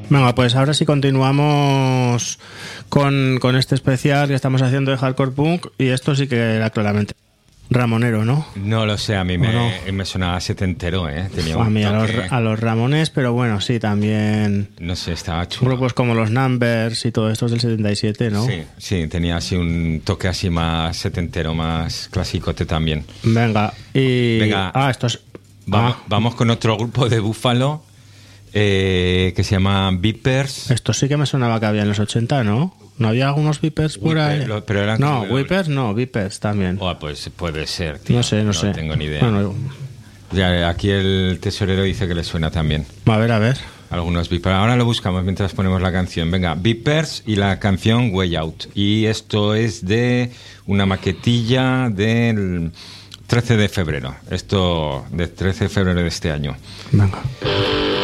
Venga, pues ahora sí continuamos con este especial que estamos haciendo de Hardcore Punk, y esto sí que era claramente ramonero, ¿no? No lo sé, a mí me sonaba setentero, ¿eh? Tenía A un mí toque... a los Ramones, pero bueno, sí, también No sé, estaba chulo. grupos como los Numbers y todo esto es del 77, ¿no? Sí, tenía así un toque así más setentero, más clasicote también. Venga, esto es... Vamos con otro grupo de Búfalo que se llama Vipers. Esto sí que me sonaba que había en los 80, ¿no? ¿No había algunos Vipers por ahí? Pero eran no, Vipers no, Vipers también. Pues puede ser, tío. No sé. No tengo ni idea. Bueno, ya, aquí el tesorero dice que le suena también. A ver. Algunos Vipers. Ahora lo buscamos mientras ponemos la canción. Venga, Vipers y la canción Way Out. Y esto es de una maquetilla del 13 de febrero. Esto del 13 de febrero de este año. Venga.